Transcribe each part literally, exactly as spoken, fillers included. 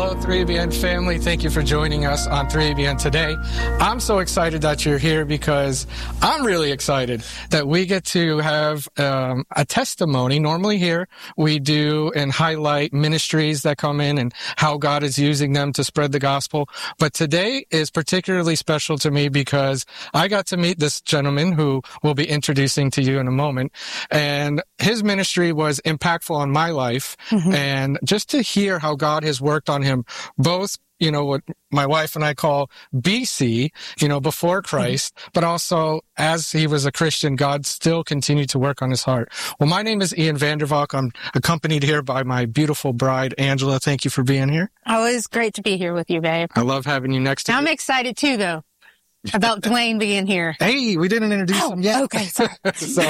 Hello, three A B N family. Thank you for joining us on three A B N today. I'm so excited that you're here because I'm really excited that we get to have um, a testimony. Normally here we do and highlight ministries that come in and how God is using them to spread the gospel. But today is particularly special to me because I got to meet this gentleman who we'll be introducing to you in a moment. And his ministry was impactful on my life. Mm-hmm. And just to hear how God has worked on him, both, you know, what my wife and I call B C, you know, before Christ, mm-hmm. but also as he was a Christian, God still continued to work on his heart. Well, my name is Ian Vandervalk. I'm accompanied here by my beautiful bride, Angela. Thank you for being here. Oh, it was great to be here with you, babe. I love having you next to me. I'm excited too, though, about Dwayne being here. Hey, we didn't introduce oh, him yet. Okay, sorry. so,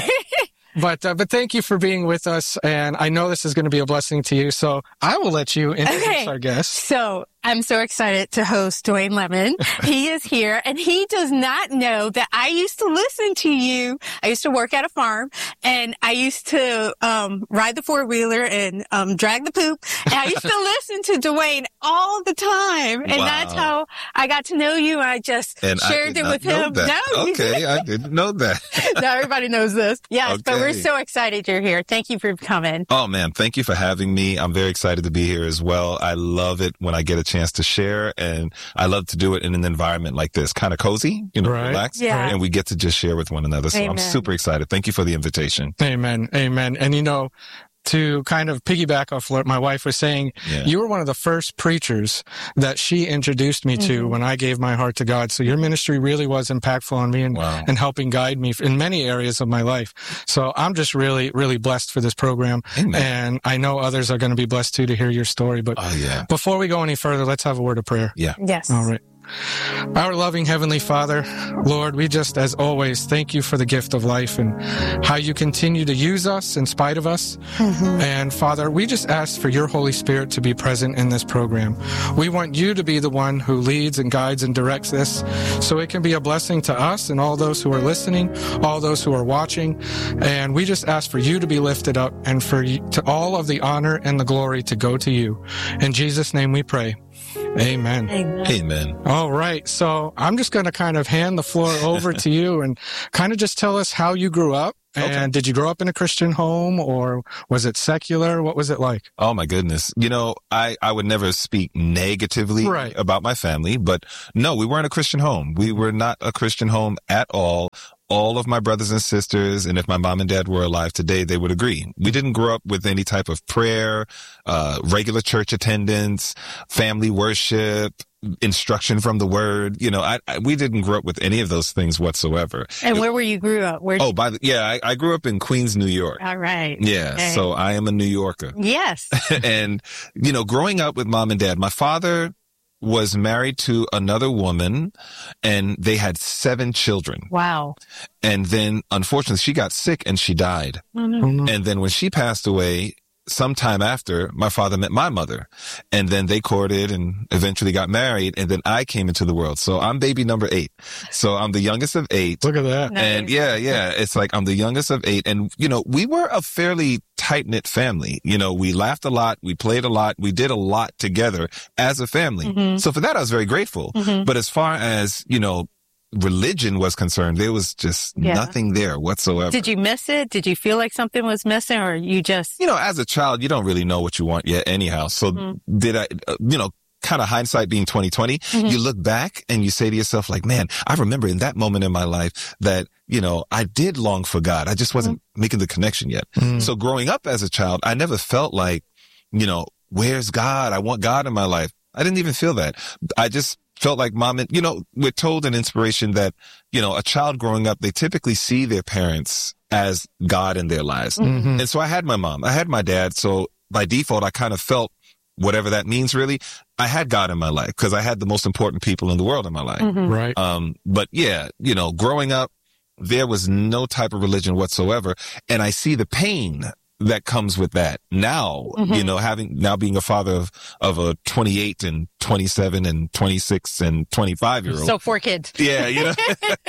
But uh, but thank you for being with us, and I know this is going to be a blessing to you, so I will let you introduce okay. our guest. So I'm so excited to host Dwayne Lemon. He is here, and he does not know that I used to listen to you. I used to work at a farm, and I used to um ride the four-wheeler and um drag the poop, and I used to listen to Dwayne all the time, and wow. that's how I got to know you. I just and shared I it with him. That. No, okay, I didn't know that. Now everybody knows this. Yes, okay. but we're so excited you're here. Thank you for coming. Oh, man, thank you for having me. I'm very excited to be here as well. I love it when I get a chance to share, and I love to do it in an environment like this, kind of cozy, you know, right. relaxed, yeah. and we get to just share with one another. So Amen. I'm super excited. Thank you for the invitation. Amen. Amen. And you know, to kind of piggyback off what my wife was saying, yeah. you were one of the first preachers that she introduced me to mm-hmm. when I gave my heart to God. So your ministry really was impactful on me and, wow. and helping guide me in many areas of my life. So I'm just really, really blessed for this program. Amen. And I know others are going to be blessed too to hear your story. But oh, yeah. before we go any further, let's have a word of prayer. Yeah. Yes. All right. Our loving Heavenly Father, Lord, we just, as always, thank you for the gift of life and how you continue to use us in spite of us. Mm-hmm. And Father, we just ask for your Holy Spirit to be present in this program. We want you to be the one who leads and guides and directs this so it can be a blessing to us and all those who are listening, all those who are watching. And we just ask for you to be lifted up and for you, to all of the honor and the glory to go to you. In Jesus' name we pray. Amen. Amen. Amen. All right. So I'm just going to kind of hand the floor over to you and kind of just tell us how you grew up. And okay. did you grow up in a Christian home or was it secular? What was it like? Oh, my goodness. You know, I, I would never speak negatively right. about my family, but no, we weren't a Christian home. We were not a Christian home at all. All of my brothers and sisters, and if my mom and dad were alive today, they would agree. We didn't grow up with any type of prayer, uh, regular church attendance, family worship, instruction from the word. You know, I, I we didn't grow up with any of those things whatsoever. And where were you grew up? Where? Oh, by the, yeah, I, I grew up in Queens, New York. All right. Yeah. Okay. So I am a New Yorker. Yes. And, you know, growing up with mom and dad, my father was married to another woman and they had seven children. Wow. And then unfortunately she got sick and she died. Oh, no. And then when she passed away, sometime after, my father met my mother, and then they courted and eventually got married, and then I came into the world. So I'm baby number eight. So I'm the youngest of eight. Look at that. Nice. And yeah, yeah, it's like I'm the youngest of eight. And, you know, we were a fairly tight-knit family. You know, we laughed a lot, we played a lot, we did a lot together as a family. Mm-hmm. So for that, I was very grateful. Mm-hmm. But as far as, you know, religion was concerned, there was just yeah. nothing there whatsoever. Did you miss it? Did you feel like something was missing, or you just... You know, as a child, you don't really know what you want yet anyhow. So mm-hmm. did I, uh, you know, kind of hindsight being twenty twenty, mm-hmm. you look back and you say to yourself like, man, I remember in that moment in my life that, you know, I did long for God. I just wasn't mm-hmm. making the connection yet. Mm-hmm. So growing up as a child, I never felt like, you know, where's God? I want God in my life. I didn't even feel that. I just felt like mom and, you know, we're told in inspiration that, you know, a child growing up, they typically see their parents as God in their lives. Mm-hmm. And so I had my mom, I had my dad. So by default, I kind of felt whatever that means, really, I had God in my life because I had the most important people in the world in my life. Mm-hmm. Right. Um, but yeah, you know, growing up, there was no type of religion whatsoever. And I see the pain that comes with that now, mm-hmm. you know, having now being a father of, of a twenty-eight and twenty-seven and twenty-six and twenty-five year old. So four kids. Yeah. You know,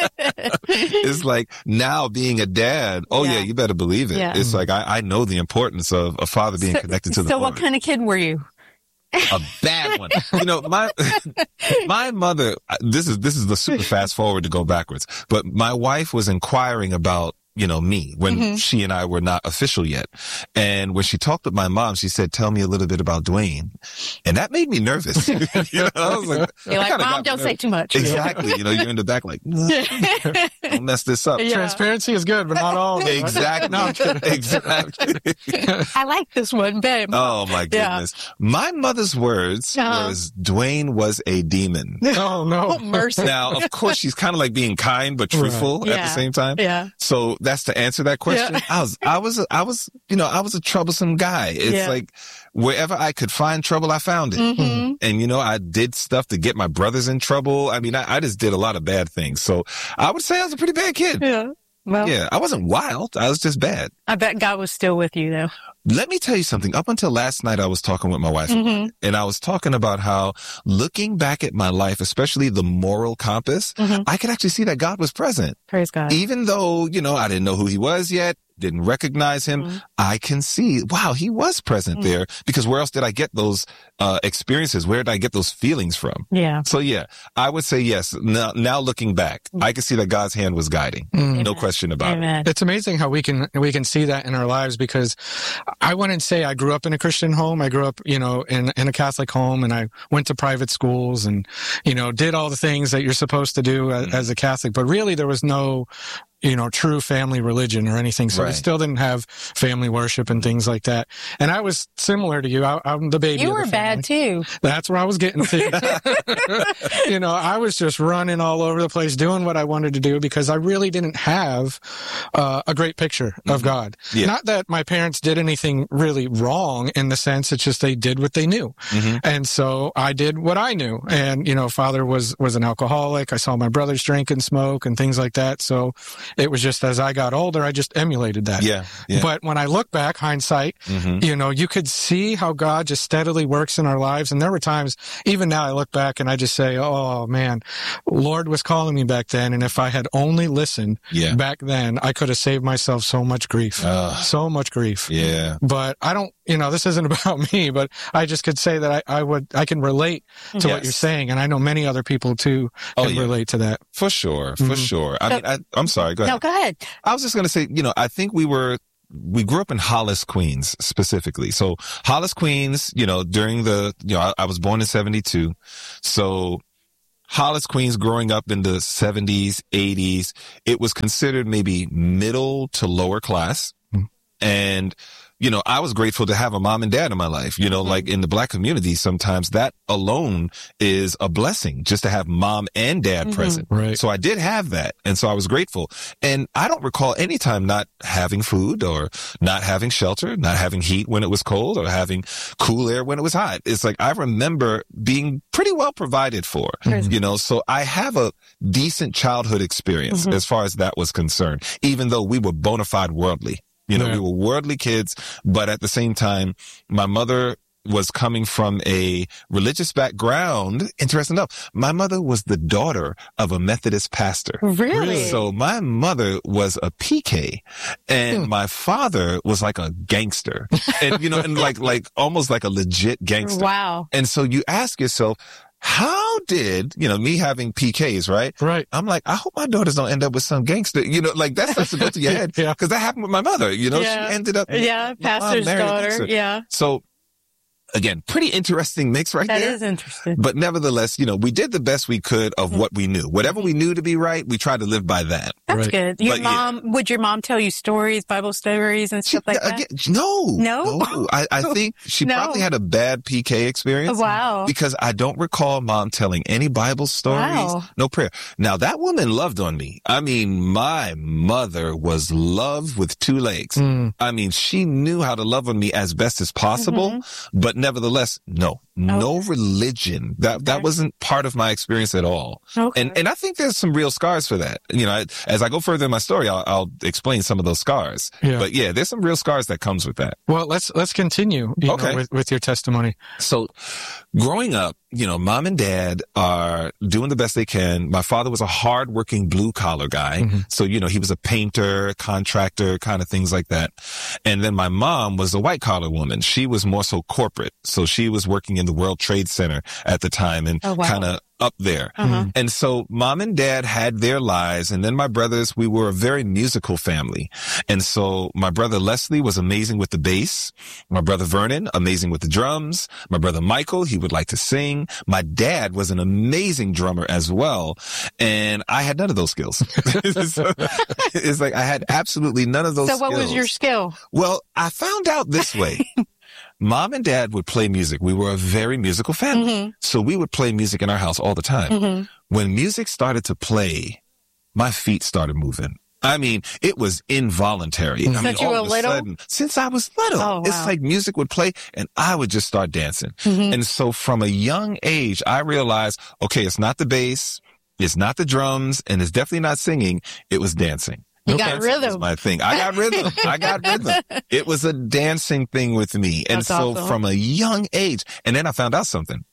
it's like now being a dad. Oh yeah, yeah you better believe it. Yeah. It's like, I, I know the importance of a father being so, connected to the So Lord. What kind of kid were you? a bad one. You know, my, my mother, this is, this is the super fast forward to go backwards, but my wife was inquiring about, you know, me when mm-hmm. she and I were not official yet. And when she talked with my mom, she said, tell me a little bit about Dwayne. And that made me nervous. you know, I was like, you're like, Mom, don't say too much. Exactly. You know, you're in the back like, no, don't mess this up. Yeah. Transparency is good, but not all. Exactly. No, I'm kidding. Exactly. I like this one, babe. Oh my goodness. Yeah. My mother's words uh-huh. was Dwayne was a demon. Oh no. Oh, mercy. Now, of course, she's kind of like being kind, but truthful right. yeah. at the same time. Yeah. So that's to answer that question. Yeah. I was, I was, I was, you know, I was a troublesome guy. It's yeah. like wherever I could find trouble, I found it. Mm-hmm. And, you know, I did stuff to get my brothers in trouble. I mean, I, I just did a lot of bad things. So I would say I was a pretty bad kid. Yeah. Well, yeah, I wasn't wild. I was just bad. I bet God was still with you though. Let me tell you something. Up until last night, I was talking with my wife mm-hmm. and I was talking about how looking back at my life, especially the moral compass, mm-hmm. I could actually see that God was present. Praise God. Even though, you know, I didn't know who he was yet, didn't recognize him, mm-hmm. I can see, wow, he was present mm-hmm. there because where else did I get those uh experiences? Where did I get those feelings from? Yeah. So yeah, I would say yes. Now, now looking back, mm-hmm. I can see that God's hand was guiding. Mm-hmm. No question about Amen. it. It's amazing how we can, we can see that in our lives because I wouldn't say I grew up in a Christian home. I grew up, you know, in, in a Catholic home and I went to private schools and, you know, did all the things that you're supposed to do as, mm-hmm. as a Catholic, but really there was no, you know, true family religion or anything. So right. we still didn't have family worship and things like that. And I was similar to you. I, I'm the baby. You of the were bad too. That's where I was getting to. You know, I was just running all over the place doing what I wanted to do because I really didn't have uh, a great picture of mm-hmm. God. Yeah. Not that my parents did anything really wrong in the sense, it's just they did what they knew. Mm-hmm. And so I did what I knew. And, you know, father was, was an alcoholic. I saw my brothers drink and smoke and things like that. So it was just as I got older, I just emulated that. Yeah. yeah. But when I look back, hindsight, mm-hmm. you know, you could see how God just steadily works in our lives. And there were times, even now I look back and I just say, oh man, Lord was calling me back then. And if I had only listened yeah. back then, I could have saved myself so much grief, uh, so much grief. Yeah. But I don't, you know, this isn't about me, but I just could say that I, I would, I can relate to yes. what you're saying. And I know many other people too oh, can yeah. relate to that. For sure. For mm-hmm. sure. I so, mean, I, I'm sorry. Go ahead. No, go ahead. I was just going to say, you know, I think we were, we grew up in Hollis, Queens, specifically. So Hollis, Queens, you know, during the, you know, I, I was born in seventy-two. So Hollis, Queens, growing up in the seventies, eighties, it was considered maybe middle to lower class. Mm-hmm. And, you know, I was grateful to have a mom and dad in my life. You know, mm-hmm. like in the Black community, sometimes that alone is a blessing just to have mom and dad mm-hmm. present. Right. So I did have that. And so I was grateful. And I don't recall any time not having food or not having shelter, not having heat when it was cold or having cool air when it was hot. It's like I remember being pretty well provided for, mm-hmm. you know, so I have a decent childhood experience mm-hmm. as far as that was concerned, even though we were bona fide worldly. You know, yeah. we were worldly kids, but at the same time, my mother was coming from a religious background. Interesting enough, my mother was the daughter of a Methodist pastor. Really? So my mother was a P K and hmm. my father was like a gangster and, you know, and like, like almost like a legit gangster. Wow. And so you ask yourself, how did, you know, me having P Ks, right? Right. I'm like, I hope my daughters don't end up with some gangster, you know, like that starts to go to your head. Yeah. Cause that happened with my mother, you know, yeah. she ended up. Yeah. Pastor's daughter. Yeah. So again, pretty interesting mix right that there. That is interesting. But nevertheless, you know, we did the best we could of mm-hmm. what we knew. Whatever we knew to be right, we tried to live by that. That's right. good. Your but, mom, yeah. would your mom tell you stories, Bible stories and stuff she, like that? Again, no. No? no. I, I think she no. probably had a bad P K experience. Wow. Because I don't recall mom telling any Bible stories. Wow. No prayer. Now that woman loved on me. I mean, my mother was love with two legs. Mm. I mean, she knew how to love on me as best as possible, mm-hmm. but nevertheless, no, no okay. religion. That, okay. that wasn't part of my experience at all. Okay. And, and I think there's some real scars for that. You know, I, as I go further in my story, I'll, I'll explain some of those scars. Yeah. But yeah, there's some real scars that comes with that. Well, let's, let's continue you okay. know, with, with your testimony. So growing up, you know, mom and dad are doing the best they can. My father was a hardworking blue collar guy. Mm-hmm. So, you know, he was a painter, contractor, kind of things like that. And then my mom was a white collar woman. She was more so corporate. So she was working in the World Trade Center at the time and oh, wow. kind of up there. Uh-huh. And so mom and dad had their lives. And then my brothers, we were a very musical family. And so my brother Leslie was amazing with the bass. My brother Vernon, amazing with the drums. My brother Michael, he would like to sing. My dad was an amazing drummer as well. And I had none of those skills. So, it's like I had absolutely none of those so skills. So what was your skill? Well, I found out this way. Mom and dad would play music. We were a very musical family. Mm-hmm. So we would play music in our house all the time. Mm-hmm. When music started to play, my feet started moving. I mean, it was involuntary. Since I mean, you all were of a little? sudden, since I was little, oh, wow. it's like music would play and I would just start dancing. Mm-hmm. And so from a young age, I realized, okay, it's not the bass, it's not the drums, and it's definitely not singing. It was dancing. You got rhythm. Was my thing. I got rhythm. I got rhythm. It was a dancing thing with me. And That's so awesome. from a young age, and then I found out something.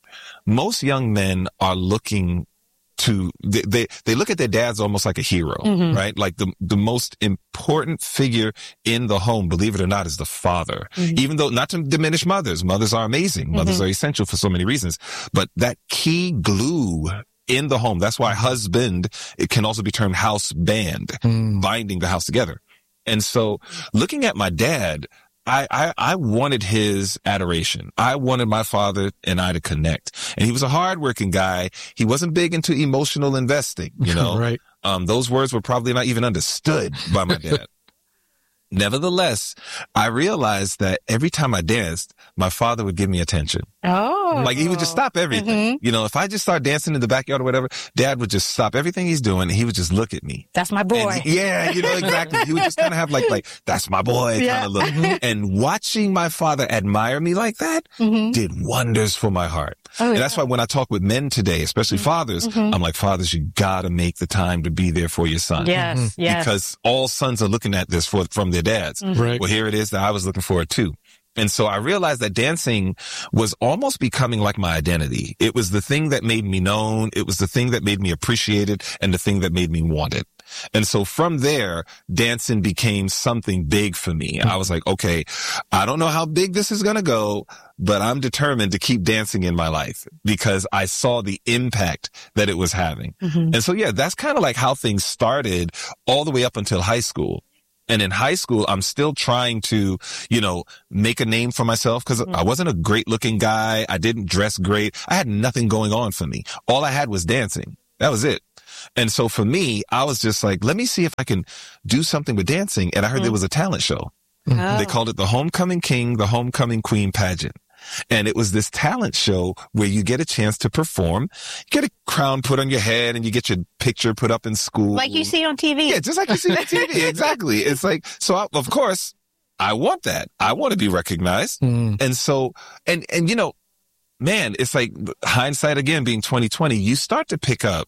Most young men are looking to, they, they, they look at their dads almost like a hero, mm-hmm. right? Like the, the most important figure in the home, believe it or not, is the father. Mm-hmm. Even though, not to diminish mothers, mothers are amazing. Mothers mm-hmm. are essential for so many reasons, but that key glue in the home. That's why husband, it can also be termed house band, mm. binding the house together. And so looking at my dad, I, I, I wanted his adoration. I wanted my father and I to connect. And he was a hardworking guy. He wasn't big into emotional investing, you know, right. Um, those words were probably not even understood by my dad. Nevertheless, I realized that every time I danced, my father would give me attention. Oh. Like he would just stop everything. Mm-hmm. You know, if I just start dancing in the backyard or whatever, dad would just stop everything he's doing and he would just look at me. That's my boy. And, yeah, you know, exactly. He would just kind of have like, like, that's my boy yeah. kind of look. And watching my father admire me like that mm-hmm. did wonders for my heart. Oh, and yeah. that's why when I talk with men today, especially mm-hmm. fathers, mm-hmm. I'm like, fathers, you gotta make the time to be there for your son. Yes, mm-hmm. yes. Because all sons are looking at this for, from their dads. Mm-hmm. Right. Well, here it is that I was looking for it too. And so I realized that dancing was almost becoming like my identity. It was the thing that made me known. It was the thing that made me appreciated and the thing that made me wanted. And so from there, dancing became something big for me. I was like, okay, I don't know how big this is going to go, but I'm determined to keep dancing in my life because I saw the impact that it was having. Mm-hmm. And so, yeah, that's kind of like how things started all the way up until high school. And in high school, I'm still trying to, you know, make a name for myself because mm-hmm. I wasn't a great looking guy. I didn't dress great. I had nothing going on for me. All I had was dancing. That was it. And so for me, I was just like, let me see if I can do something with dancing. And I heard mm-hmm. there was a talent show. Oh. They called it the Homecoming King, the Homecoming Queen pageant. And it was this talent show where you get a chance to perform, get a crown put on your head and you get your picture put up in school. Like you see on T V. Yeah, just like you see on T V. Exactly. It's like, so I, of course, I want that. I want to be recognized. Mm. And so, and, and you know, man, it's like hindsight again being twenty twenty, you start to pick up.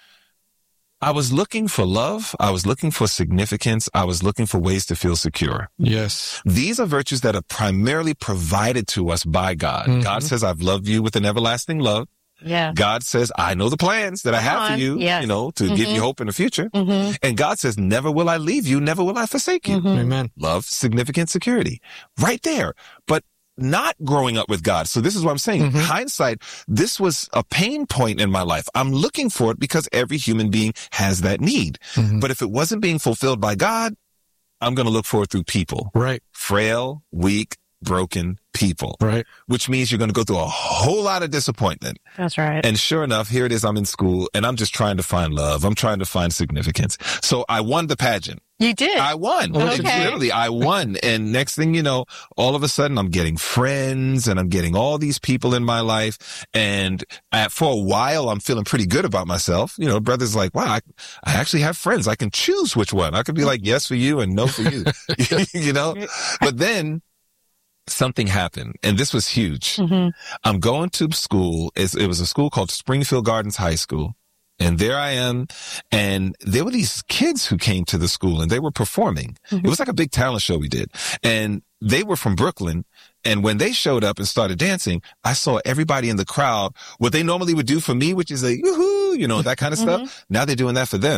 I was looking for love. I was looking for significance. I was looking for ways to feel secure. Yes. These are virtues that are primarily provided to us by God. Mm-hmm. God says, I've loved you with an everlasting love. Yeah. God says, I know the plans that I have on. for you, yes. you know, to mm-hmm. give you hope in the future. Mm-hmm. And God says, never will I leave you. Never will I forsake you. Mm-hmm. Amen. Love, significance, security. Right there. But not growing up with God. So this is what I'm saying. Mm-hmm. Hindsight, this was a pain point in my life. I'm looking for it because every human being has that need. Mm-hmm. But if it wasn't being fulfilled by God, I'm going to look for it through people. Right. Frail, weak, broken people. Right. Which means you're going to go through a whole lot of disappointment. That's right. And sure enough, here it is. I'm in school and I'm just trying to find love. I'm trying to find significance. So I won the pageant. You did? I won. Okay. Literally, I won. And next thing you know, all of a sudden I'm getting friends and I'm getting all these people in my life. And at, for a while, I'm feeling pretty good about myself. You know, brother's like, wow, I, I actually have friends. I can choose which one. I could be like, yes for you and no for you, you know, but then something happened and this was huge. Mm-hmm. I'm going to school. It's, it was a school called Springfield Gardens High School. And there I am. And there were these kids who came to the school and they were performing. Mm-hmm. It was like a big talent show we did. And they were from Brooklyn. And when they showed up and started dancing, I saw everybody in the crowd, what they normally would do for me, which is like, woohoo, you know, that kind of mm-hmm. stuff. Now they're doing that for them.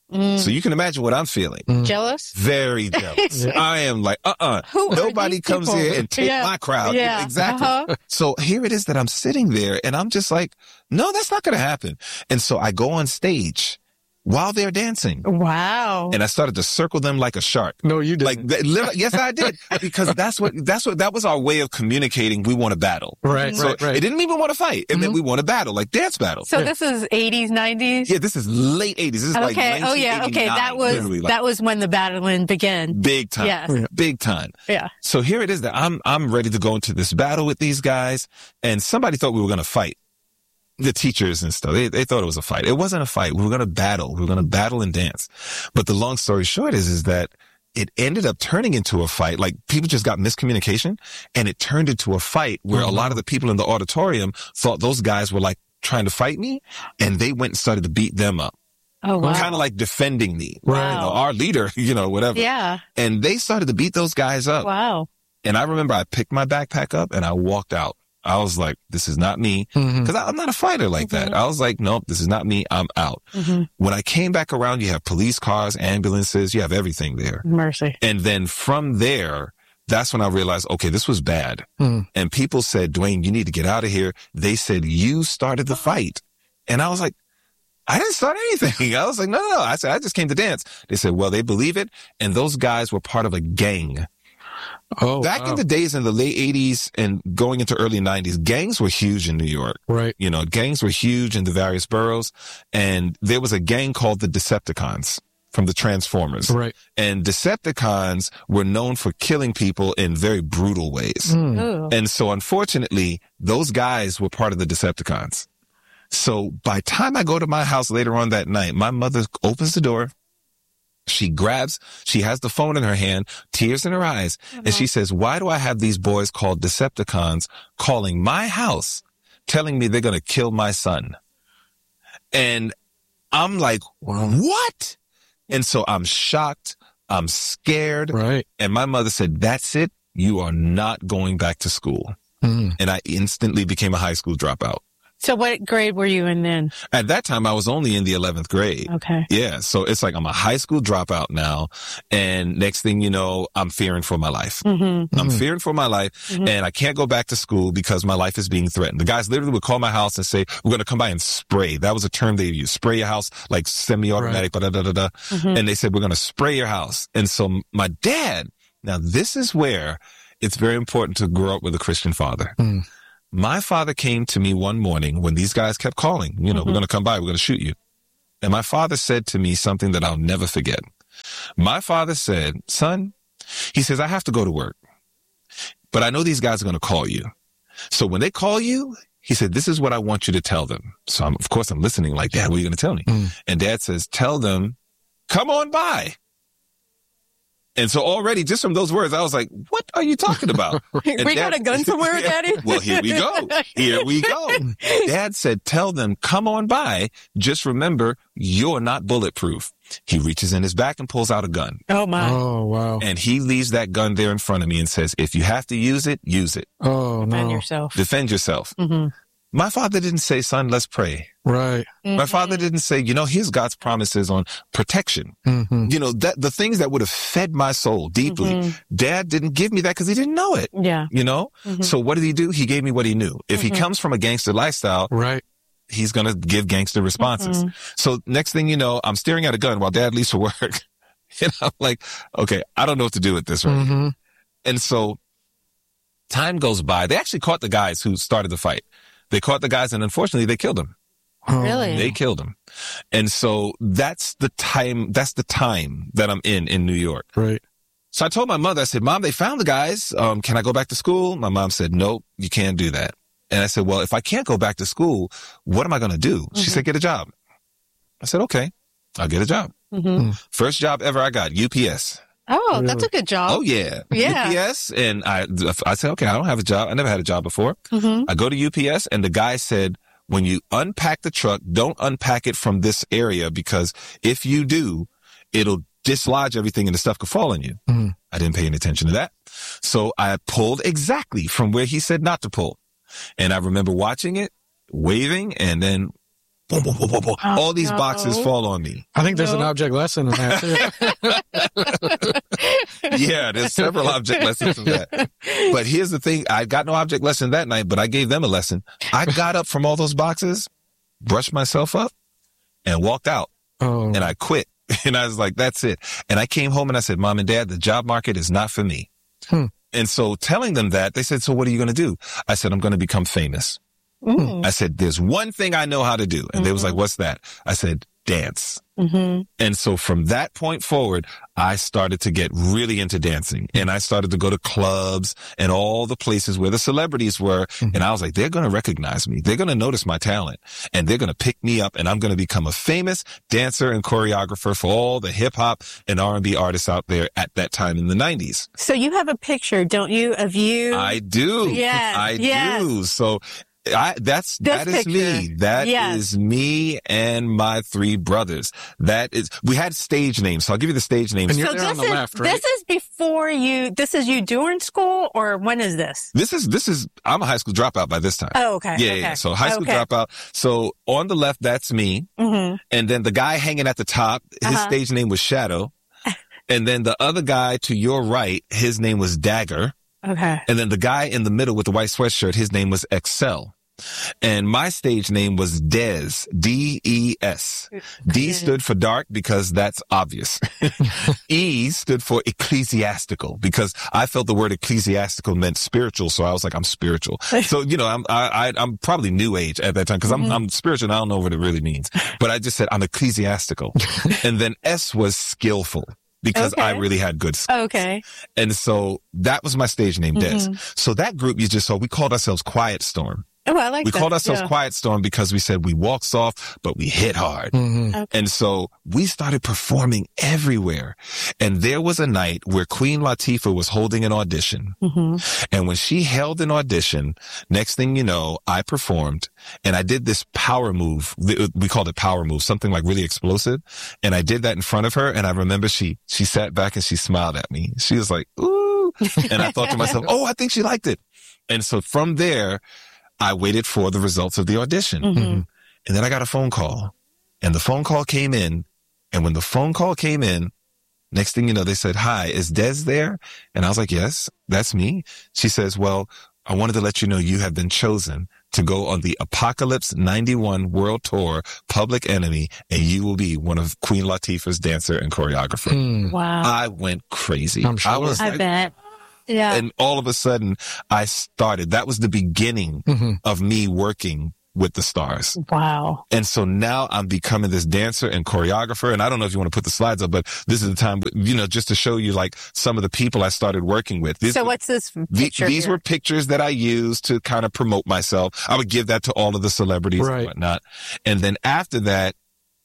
Mm. So you can imagine what I'm feeling. Mm. Jealous? Very jealous. I am like, uh-uh. Who are Nobody these comes people? here and take Yeah. my crowd. Yeah. Exactly. Uh-huh. So here it is that I'm sitting there and I'm just like, no, that's not going to happen. And so I go on stage while they're dancing. Wow. And I started to circle them like a shark. No, you didn't. Like, that- literally- yes, I did. Because that's what, that's what, that was our way of communicating. We want to battle. right, So right, right. it didn't mean we want to fight. It meant Mhm. we want to battle, like dance battle. So this is eighties, nineties? Yeah, this is late eighties. This is like Okay. Oh yeah. Okay. That was literally, like, that was when the battling began. big time. Yes. Yeah. Big time. Yeah. So here it is that I'm, I'm ready to go into this battle with these guys, and somebody thought we were going to fight. The teachers and stuff, they, they thought it was a fight. It wasn't a fight. We were going to battle. We were going to battle and dance. But the long story short is, is that it ended up turning into a fight. Like, people just got miscommunication, and it turned into a fight where Mm-hmm. a lot of the people in the auditorium thought those guys were like trying to fight me, and they went and started to beat them up. Oh wow. Kind of like defending me. Right. You know, our leader, you know, whatever. Yeah. And they started to beat those guys up. Wow. And I remember I picked my backpack up and I walked out. I was like, this is not me. Mhm. Cause I, I'm not a fighter like Mm-hmm. that. I was like, nope, this is not me. I'm out. Mm-hmm. When I came back around, you have police cars, ambulances, you have everything there. Mercy. And then from there, that's when I realized, okay, this was bad. Mm. And people said, Dwayne, you need to get out of here. They said, you started the fight. And I was like, I didn't start anything. I was like, no, no, no. I said, I just came to dance. They said, well, they believe it. And those guys were part of a gang. Oh, Back wow. in the days in the late eighties and going into early nineties, gangs were huge in New York. right. You know, gangs were huge in the various boroughs. And there was a gang called the Decepticons from the Transformers. Right. And Decepticons were known for killing people in very brutal ways. Mm. Ooh. And so unfortunately, those guys were part of the Decepticons. So by the time I go to my house later on that night, my mother opens the door. She grabs, she has the phone in her hand, tears in her eyes, and she says, why do I have these boys called Decepticons calling my house, telling me they're going to kill my son? And I'm like, what? And so I'm shocked. I'm scared. Right. And my mother said, that's it. You are not going back to school. Mm. And I instantly became a high school dropout. So what grade were you in then? At that time, I was only in the eleventh grade. Okay. Yeah. So it's like I'm a high school dropout now. And next thing you know, I'm fearing for my life. Mm-hmm. I'm Mhm. fearing for my life, Mhm. and I can't go back to school because my life is being threatened. The guys literally would call my house and say, we're going to come by and spray. That was a term they used. Spray your house, like semi-automatic, da, da, da, da, da. Mhm. And they said, we're going to spray your house. And so my dad, now this is where it's very important to grow up with a Christian father. Mm. My father came to me one morning when these guys kept calling, you know, Mhm. we're going to come by, we're going to shoot you. And my father said to me something that I'll never forget. My father said, son, he says, I have to go to work, but I know these guys are going to call you. So when they call you, he said, this is what I want you to tell them. So I'm, of course I'm listening like, Dad, what are you going to tell me? Mm. And Dad says, tell them, come on by. And so already just from those words, I was like, what are you talking about? we And got Dad- a gun somewhere, Yeah. Daddy? Well, here we go. Here we go. Dad said, tell them, come on by. Just remember, you're not bulletproof. He reaches in his back and pulls out a gun. Oh my. Oh, wow. And he leaves that gun there in front of me and says, if you have to use it, use it. Oh, Defend no. yourself. Defend yourself. Mm-hmm. My father didn't say, son, let's pray. Right. My father didn't say, you know, here's God's promises on protection. Mm-hmm. You know, that the things that would have fed my soul deeply. Mhm. Dad didn't give me that because he didn't know it. Yeah. You know? Mhm. So what did he do? He gave me what he knew. If Mhm. he comes from a gangster lifestyle, Right. he's going to give gangster responses. Mhm. So next thing you know, I'm staring at a gun while Dad leaves for work. And I'm like, okay, I don't know what to do with this right Mm-hmm. And so time goes by. They actually caught the guys who started the fight. They caught the guys, and unfortunately they killed them. Oh, Really? They killed them. And so that's the time, that's the time that I'm in, in New York. Right. So I told my mother, I said, Mom, they found the guys. Um, can I go back to school? My mom said, nope, you can't do that. And I said, well, if I can't go back to school, what am I going to do? She Mhm. said, get a job. I said, okay, I'll get a job. Mm-hmm. First job ever I got, U P S. Oh, that's Really? a good job. Oh yeah. Yeah. U P S. And I, I said, okay, I don't have a job. I never had a job before. Mm-hmm. I go to U P S and the guy said, when you unpack the truck, don't unpack it from this area because if you do, it'll dislodge everything and the stuff could fall on you. Mhm. I didn't pay any attention to that. So I pulled exactly from where he said not to pull. And I remember watching it, waving, and then boom, boom, boom, boom, boom. Oh, All these no. boxes fall on me. I think there's No. an object lesson in that too. Yeah, there's several object lessons in that. But here's the thing. I got no object lesson that night, but I gave them a lesson. I got up from all those boxes, brushed myself up, and walked out. Oh. And I quit. And I was like, that's it. And I came home and I said, Mom and Dad, the job market is not for me. Hmm. And so telling them that, they said, so what are you going to do? I said, I'm going to become famous. Mm. I said, there's one thing I know how to do. And Mm-hmm. they was like, what's that? I said, dance. Mm-hmm. And so from that point forward, I started to get really into dancing, and I started to go to clubs and all the places where the celebrities were. Mm-hmm. And I was like, they're going to recognize me. They're going to notice my talent, and they're going to pick me up, and I'm going to become a famous dancer and choreographer for all the hip hop and R and B artists out there at that time in the nineties. So you have a picture, don't you, of you? I do. Yes, I yes. do. So I, that's, This that is picture. me. That Yes. is me and my three brothers. That is, we had stage names. So I'll give you the stage names. And you're So there on this the is left, right? this is before you. This is you during school, or when is this? This is, this is, I'm a high school dropout by this time. Oh, okay. Yeah, okay. yeah. So high school okay. dropout. So on the left, that's me. Mm-hmm. And then the guy hanging at the top, his Uh-huh. stage name was Shadow. And then the other guy to your right, his name was Dagger. Okay. And then the guy in the middle with the white sweatshirt, his name was Excel. And my stage name was Des, D E S. D stood for dark because that's obvious. E stood for ecclesiastical because I felt the word ecclesiastical meant spiritual. So I was like, I'm spiritual. So, you know, I'm, I, I, I'm probably new age at that time because I'm, I'm spiritual and I don't know what it really means. But I just said I'm ecclesiastical. And then S was skillful because I Okay. really had good skills. Okay. And so that was my stage name, Des. So that group you just saw, we called ourselves Quiet Storm. Oh, I like We that. called ourselves yeah. Quiet Storm because we said we walk soft, but we hit hard. Mhm. And so we started performing everywhere. And there was a night where Queen Latifah was holding an audition. Mhm. And when she held an audition, next thing you know, I performed and I did this power move. We called it power move, something like really explosive. And I did that in front of her. And I remember she, she sat back and she smiled at me. She was like, ooh. And I thought to myself, oh, I think she liked it. And so from there, I waited for the results of the audition. Mhm. And then I got a phone call, and the phone call came in. And when the phone call came in, next thing you know, they said, hi, is Des there? And I was like, yes, that's me. She says, well, I wanted to let you know you have been chosen to go on the Apocalypse ninety-one World Tour, Public Enemy, and you will be one of Queen Latifah's dancer and choreographer. Hmm. Wow. I went crazy. I'm sure. I was I like, bet. Yeah. and all of a sudden I started, that was the beginning Mhm. of me working with the stars. Wow. And so now I'm becoming this dancer and choreographer. And I don't know if you want to put the slides up, but this is the time, you know, just to show you like some of the people I started working with. These So were, what's this the- picture these here? were pictures that I used to kind of promote myself. I would give that to all of the celebrities Right. and whatnot. And then after that,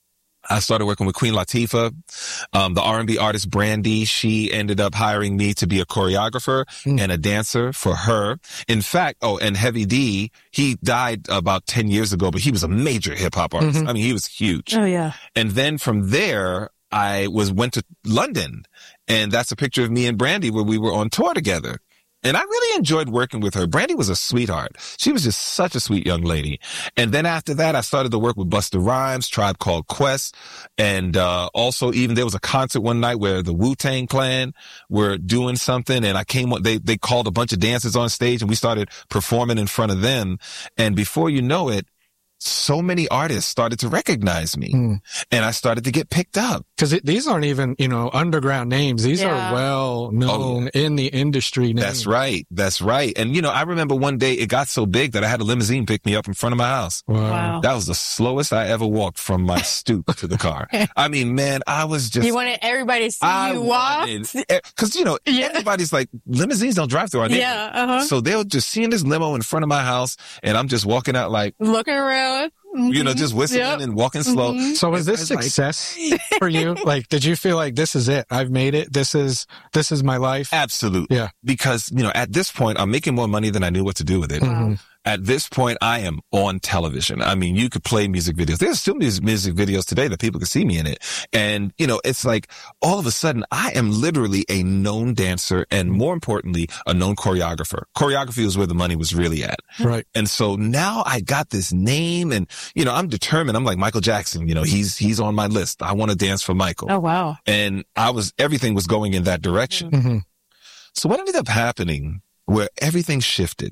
I started working with Queen Latifah, um, the R and B artist Brandy. She ended up hiring me to be a choreographer Mm. and a dancer for her. In fact, oh, and Heavy D, he died about ten years ago, but he was a major hip hop artist. Mhm. I mean, he was huge. Oh, yeah. And then from there, I was, went to London, and that's a picture of me and Brandy where we were on tour together. And I really enjoyed working with her. Brandy was a sweetheart. She was just such a sweet young lady. And then after that, I started to work with Busta Rhymes, Tribe Called Quest. And, uh, also even there was a concert one night where the Wu-Tang Clan were doing something. And I came, they, they called a bunch of dancers on stage and we started performing in front of them. And before you know it, so many artists started to recognize me Hmm. and I started to get picked up. Because these aren't even, you know, underground names. These Yeah. are well known in the industry names. That's right. That's right. And, you know, I remember one day it got so big that I had a limousine pick me up in front of my house. Wow. Wow. That was the slowest I ever walked from my stoop to the car. I mean, man, I was just. You wanted everybody to see I you walk? Because, you know, Yeah. everybody's like, limousines don't drive through our neighborhood. Yeah. Uh-huh. So they'll just see this limo in front of my house and I'm just walking out like, Looking around. you know, just whistling Yep. and walking slow. Mhm. So was this It's like- success for you? Like, did you feel like this is it? I've made it. This is, this is my life. Absolutely. Yeah. Because, you know, at this point, I'm making more money than I knew what to do with it. Mhm. at this point, I am on television. I mean, you could play music videos. There's still music, music videos today that people can see me in it. And, you know, it's like all of a sudden I am literally a known dancer and more importantly, a known choreographer. Choreography was where the money was really at. Right. And so now I got this name and, you know, I'm determined. I'm like Michael Jackson, you know, he's, he's on my list. I want to dance for Michael. Oh, wow. And I was, everything was going in that direction. Mm-hmm. So what ended up happening where everything shifted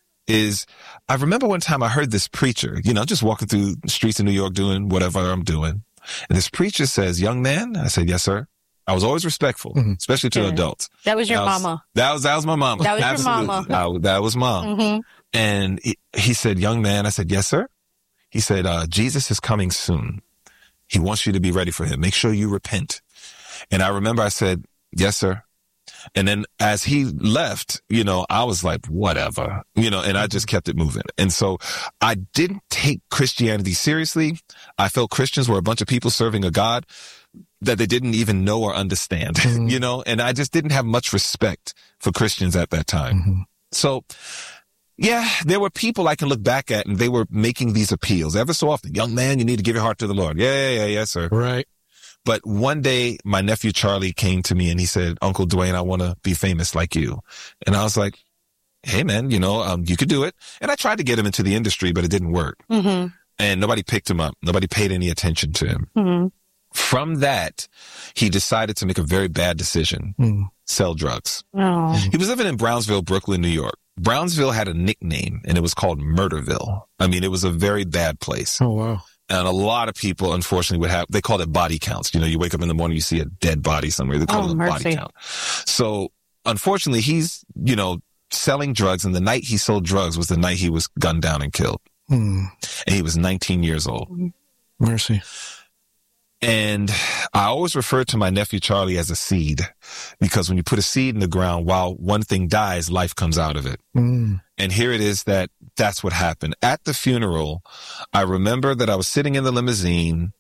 is I remember one time I heard this preacher, you know, just walking through the streets of New York doing whatever I'm doing. And this preacher says, young man. I said, yes, sir. I was always respectful, mm-hmm. especially to Good. adults. That was your that was, mama. That was, that was my mama. That was Absolutely. your mama. I, that was mom. Mm-hmm. And he, he said, young man. I said, yes, sir. He said, uh, Jesus is coming soon. He wants you to be ready for him. Make sure you repent. And I remember I said, yes, sir. And then as he left, you know, I was like, whatever, you know, and I just kept it moving. And so I didn't take Christianity seriously. I felt Christians were a bunch of people serving a God that they didn't even know or understand, mm-hmm. you know, and I just didn't have much respect for Christians at that time. Mm-hmm. So yeah, there were people I can look back at and they were making these appeals ever so often. Young man, you need to give your heart to the Lord. Yeah, yeah, yeah, yes, sir. Right. But one day, my nephew Charlie came to me and he said, Uncle Dwayne, I want to be famous like you. And I was like, hey, man, you know, um, you could do it. And I tried to get him into the industry, but it didn't work. Mm-hmm. And nobody picked him up. Nobody paid any attention to him. Mm-hmm. From that, he decided to make a very bad decision, mm. sell drugs. Oh. He was living in Brownsville, Brooklyn, New York. Brownsville had a nickname and it was called Murderville. I mean, it was a very bad place. Oh, wow. And a lot of people, unfortunately, would have, they call it body counts. You know, you wake up in the morning, you see a dead body somewhere. They call oh, it a mercy. body count. So, unfortunately, he's, you know, selling drugs. And the night he sold drugs was the night he was gunned down and killed. Mm. And he was nineteen years old. Mercy. And I always refer to my nephew Charlie as a seed because when you put a seed in the ground, while one thing dies, life comes out of it. Mm. And here it is that that's what happened. At the funeral, I remember that I was sitting in the limousine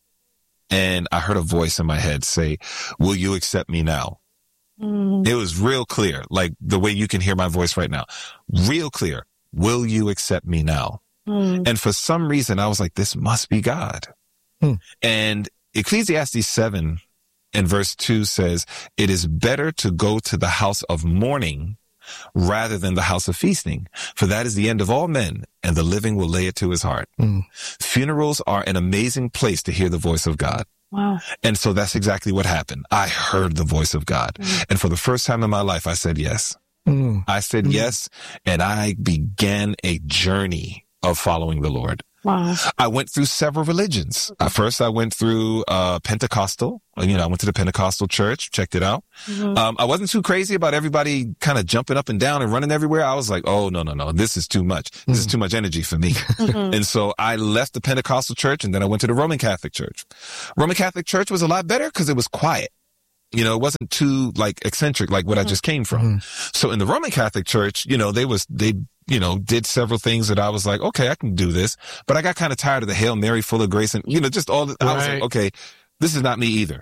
and I heard a voice in my head say, will you accept me now? Mm. It was real clear, like the way you can hear my voice right now. Real clear. Will you accept me now? Mm. And for some reason, I was like, this must be God. Mm. And Ecclesiastes seven and verse two says, it is better to go to the house of mourning rather than the house of feasting, for that is the end of all men, and the living will lay it to his heart. Mm. Funerals are an amazing place to hear the voice of God. Wow. And so that's exactly what happened. I heard the voice of God. Mm. And for the first time in my life, I said yes. Mm. I said mm. yes, and I began a journey of following the Lord. Wow. I went through several religions. At first, I went through uh Pentecostal. You know, I went to the Pentecostal church, checked it out. Mm-hmm. Um, I wasn't too crazy about everybody kind of jumping up and down and running everywhere. I was like, oh, no, no, no, this is too much. This mm-hmm. is too much energy for me. Mm-hmm. And so I left the Pentecostal church and then I went to the Roman Catholic Church. Roman Catholic Church was a lot better because it was quiet. You know, it wasn't too like eccentric like what mm-hmm. I just came from. Mm-hmm. So in the Roman Catholic Church, you know, they was, they, you know, did several things that I was like, okay, I can do this. But I got kind of tired of the Hail Mary full of grace and, you know, just all the, right. I was like, okay, this is not me either.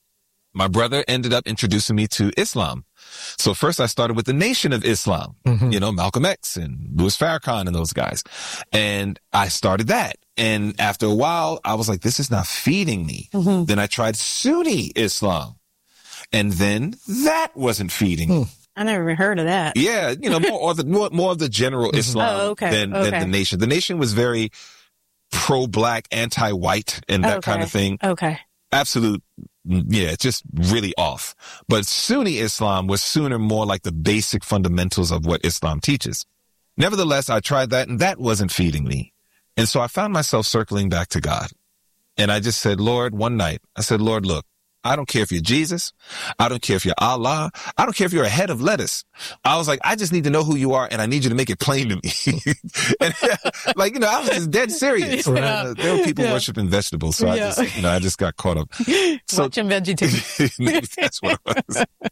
My brother ended up introducing me to Islam. So first I started with the Nation of Islam, mm-hmm. you know, Malcolm X and Louis Farrakhan and those guys. And I started that. And after a while, I was like, this is not feeding me. Mm-hmm. Then I tried Sunni Islam. And then that wasn't feeding me. I never even heard of that. Yeah, you know, more of the more, more of the general Islam oh, okay. than, okay. than the Nation. The Nation was very pro-black, anti-white, and that okay. kind of thing. Okay. Absolute, yeah, just really off. But Sunni Islam was sooner more like the basic fundamentals of what Islam teaches. Nevertheless, I tried that, and that wasn't feeding me. And so I found myself circling back to God. And I just said, Lord, one night, I said, Lord, look, I don't care if you're Jesus. I don't care if you're Allah. I don't care if you're a head of lettuce. I was like, I just need to know who you are, and I need you to make it plain to me. and, like, you know, I was just dead serious. Yeah. Uh, there were people yeah. worshiping vegetables, so yeah. I just, you know, I just got caught up. So, watching VeggieTales. That's what it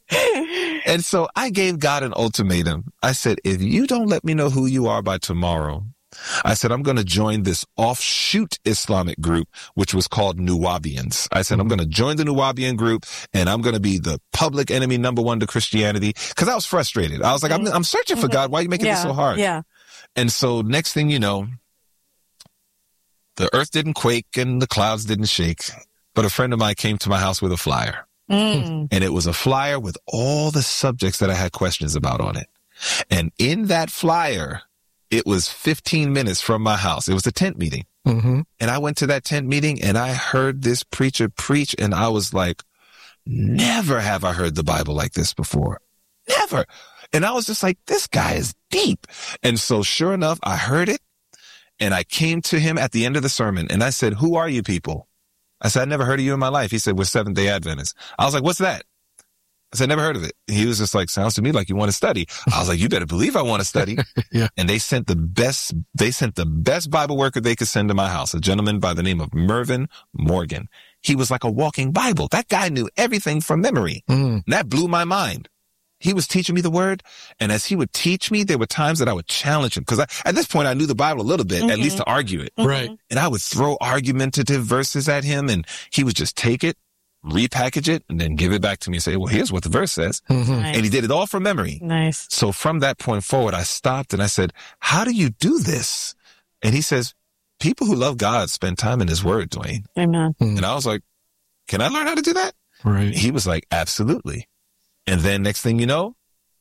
was. And so I gave God an ultimatum. I said, if you don't let me know who you are by tomorrow, I said, I'm going to join this offshoot Islamic group, which was called Nuwaubians. I said, mm-hmm. I'm going to join the Nuwaubian group and I'm going to be the public enemy number one to Christianity. Cause I was frustrated. I was like, I'm, I'm searching for God. Why are you making yeah, this so hard? Yeah. And so next thing you know, the earth didn't quake and the clouds didn't shake, but a friend of mine came to my house with a flyer. Mm. And it was a flyer with all the subjects that I had questions about on it. And in that flyer, it was fifteen minutes from my house. It was a tent meeting. Mm-hmm. And I went to that tent meeting and I heard this preacher preach, and I was like, never have I heard the Bible like this before. Never. And I was just like, this guy is deep. And so sure enough, I heard it, and I came to him at the end of the sermon and I said, who are you people? I said, I never heard of you in my life. He said, we're Seventh-day Adventists. I was like, what's that? I said, never heard of it. He was just like, sounds to me like you want to study. I was like, you better believe I want to study. Yeah. And they sent the best, they sent the best Bible worker they could send to my house, a gentleman by the name of Mervyn Morgan. He was like a walking Bible. That guy knew everything from memory. Mm. And that blew my mind. He was teaching me the word. And as he would teach me, there were times that I would challenge him. Cause I, at this point, I knew the Bible a little bit, Mm-hmm. at least to argue it. Right. And I would throw argumentative verses at him, and he would just take it, repackage it, and then give it back to me and say, well, here's what the verse says. Mm-hmm. Nice. And he did it all from memory. Nice. So from that point forward, I stopped and I said, how do you do this? And he says, people who love God spend time in his word, Dwayne. Amen. And I was like, can I learn how to do that? Right. He was like, absolutely. And then next thing you know,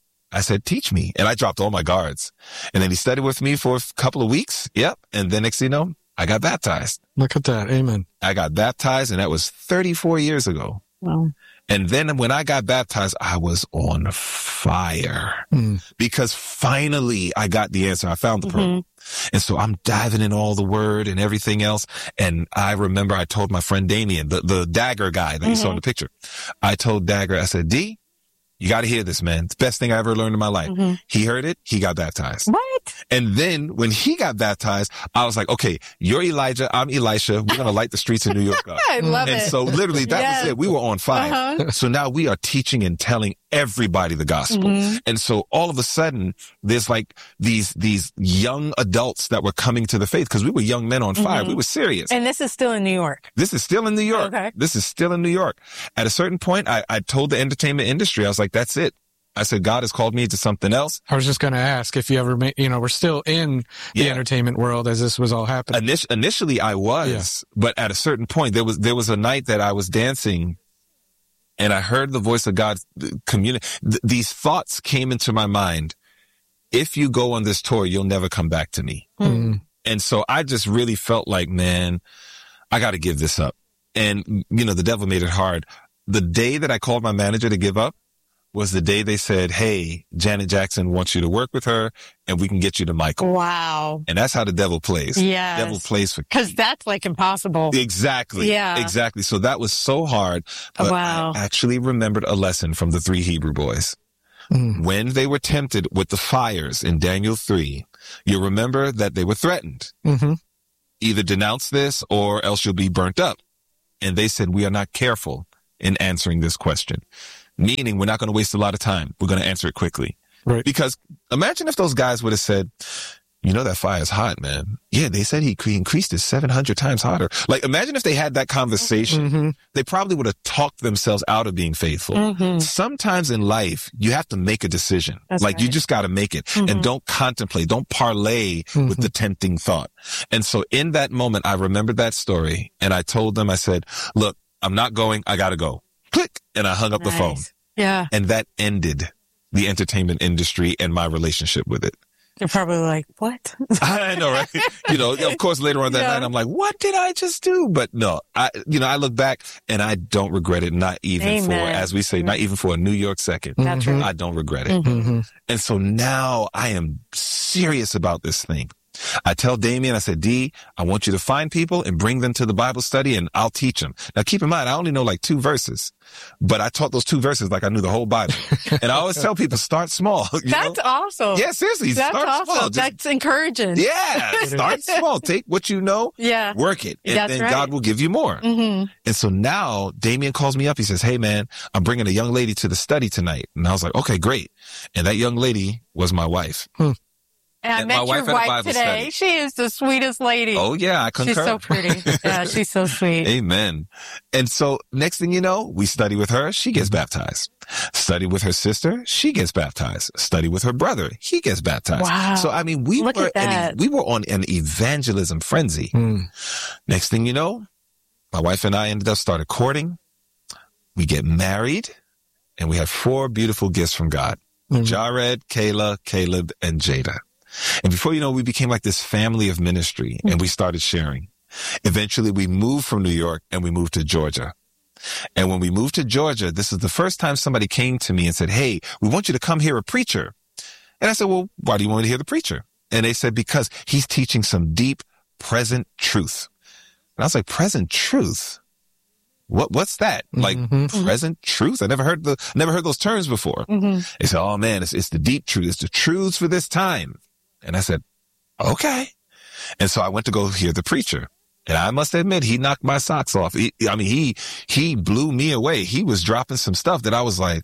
I said, teach me. And I dropped all my guards. And then he studied with me for a couple of weeks. Yep. And then next thing you know, I got baptized. Look at that. Amen. I got baptized, and that was thirty-four years ago. Wow. And then when I got baptized, I was on fire Mm. because finally I got the answer. I found the pearl. And so I'm diving in all the word and everything else. And I remember I told my friend Damien, the, the Dagger guy that you saw in the picture. I told Dagger, I said, D, you got to hear this, man. It's the best thing I ever learned in my life. Mm-hmm. He heard it. He got baptized. What? And then when he got baptized, I was like, okay, you're Elijah. I'm Elisha. We're going to light the streets of New York up. I love And it. so literally that Yes. was it. We were on fire. Uh-huh. So now we are teaching and telling everybody the gospel. Mm-hmm. And so all of a sudden there's like these, these young adults that were coming to the faith, because we were young men on fire. Mm-hmm. We were serious. And this is still in New York. This is still in New York. Okay. This is still in New York. At a certain point, I, I told the entertainment industry, I was like, that's it. I said, God has called me to something else. I was just going to ask if you ever made, you know, we're still in the Yeah. entertainment world as this was all happening. Init- initially I was, but at a certain point, there was, there was a night that I was dancing and I heard the voice of God communicate. Th- these thoughts came into my mind. If you go on this tour, you'll never come back to me. Mm. And so I just really felt like, man, I got to give this up. And, you know, the devil made it hard. The day that I called my manager to give up was the day they said, hey, Janet Jackson wants you to work with her and we can get you to Michael. Wow. And that's how the devil plays. Yes. The devil plays for Because that's like impossible. Exactly. Yeah. Exactly. So that was so hard. But Wow. I actually remembered a lesson from the three Hebrew boys. Mm. When they were tempted with the fires in Daniel three, you remember that they were threatened. Mm-hmm. Either denounce this or else you'll be burnt up. And they said, we are not careful in answering this question. Meaning we're not going to waste a lot of time. We're going to answer it quickly. Right. Because imagine if those guys would have said, you know, that fire is hot, man. Yeah, they said he cre- increased it seven hundred times hotter. Like, imagine if they had that conversation. Mm-hmm. They probably would have talked themselves out of being faithful. Mm-hmm. Sometimes in life, you have to make a decision. That's like, you right. just got to make it. Mhm. And don't contemplate. Don't parlay Mhm. with the tempting thought. And so in that moment, I remembered that story. And I told them, I said, look, I'm not going. I got to go. Click. And I hung up the phone. Nice. Yeah. And that ended the entertainment industry and my relationship with it. You're probably like, what? I know, right? You know, of course, later on that Yeah. night, I'm like, what did I just do? But no, I, you know, I look back and I don't regret it. Not even Amen. for, as we say, not even for a New York second. That's Mhm. right. I don't regret it. Mhm. Mm-hmm. And so now I am serious about this thing. I tell Damien, I said, D, I want you to find people and bring them to the Bible study and I'll teach them. Now keep in mind, I only know like two verses, but I taught those two verses like I knew the whole Bible. And I always tell people, start small. You That's know? awesome. Yeah, seriously, That's start awesome. small. Just- That's encouraging. yeah, start small. Take what you know, Yeah. work it, and That's then right. God will give you more. Mm-hmm. And so now Damien calls me up. He says, hey, man, I'm bringing a young lady to the study tonight. And I was like, okay, great. And that young lady was my wife. Hmm. And I And met my wife your had a wife Bible today. study. She is the sweetest lady. Oh yeah, I concur. She's so pretty. Yeah, she's so sweet. Amen. And so next thing you know, we study with her. She gets baptized. Study with her sister. She gets baptized. Study with her brother. He gets baptized. Wow. So, I mean, we Look were, at that. an, we were on an evangelism frenzy. Mm. Next thing you know, my wife and I ended up started courting. We get married and we have four beautiful gifts from God. Mm. Jared, Kayla, Caleb, and Jada. And before you know, we became like this family of ministry and we started sharing. Eventually we moved from New York and we moved to Georgia. And when we moved to Georgia, this is the first time somebody came to me and said, hey, we want you to come hear a preacher. And I said, well, why do you want me to hear the preacher? And they said, because he's teaching some deep present truth. And I was like, present truth? What, what's that? Like Mm-hmm. present truth? I never heard the, never heard those terms before. Mm-hmm. They said, oh man, it's, it's the deep truth. It's the truths for this time. And I said, okay. And so I went to go hear the preacher. And I must admit, he knocked my socks off. He, I mean, he, he blew me away. He was dropping some stuff that I was like,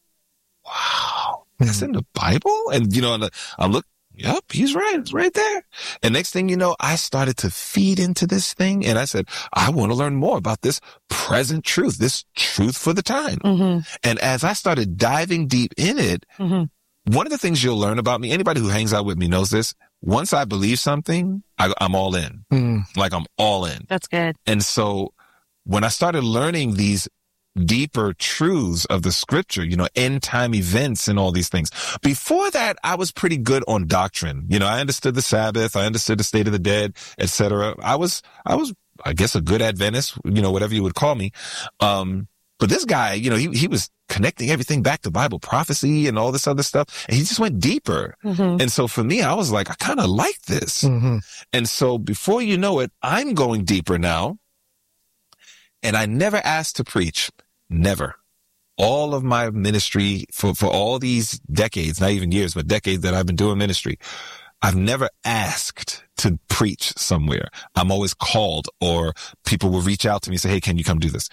wow, that's in the Bible? And, you know, and I look, yep, he's right. It's right there. And next thing you know, I started to feed into this thing. And I said, I want to learn more about this present truth, this truth for the time. Mm-hmm. And as I started diving deep in it, Mm-hmm. one of the things you'll learn about me, anybody who hangs out with me knows this. Once I believe something, I, I'm all in. Mm. Like I'm all in. That's good. And so when I started learning these deeper truths of the scripture, you know, end time events and all these things. Before that, I was pretty good on doctrine. You know, I understood the Sabbath. I understood the state of the dead, et cetera. I was, I was, I guess a good Adventist, you know, whatever you would call me. Um, but this guy, you know, he, he was connecting everything back to Bible prophecy and all this other stuff. And he just went deeper. Mm-hmm. And so for me, I was like, I kind of like this. Mm-hmm. And so before you know it, I'm going deeper now. And I never asked to preach. Never. All of my ministry for, for all these decades, not even years, but decades that I've been doing ministry, I've never asked to preach somewhere. I'm always called, or people will reach out to me and say, hey, can you come do this?